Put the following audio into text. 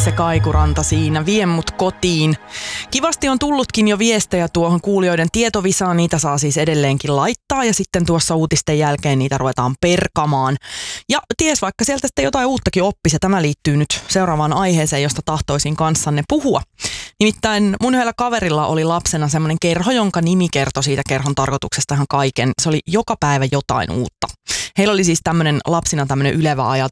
se kaikuranta siinä, vie mut kotiin. Kivasti on tullutkin jo viestejä tuohon kuulijoiden tietovisaan, niitä saa siis edelleenkin laittaa ja sitten tuossa uutisten jälkeen niitä ruvetaan perkamaan. Ja ties vaikka sieltä sitten jotain uuttakin oppisi, tämä liittyy nyt seuraavaan aiheeseen, josta tahtoisin kanssanne puhua. Nimittäin mun yhdellä kaverilla oli lapsena semmoinen kerho, jonka nimi kertoi siitä kerhon tarkoituksesta ihan kaiken. Se oli joka päivä jotain uutta. Heillä oli siis lapsina tämmöinen ylevä ajatus,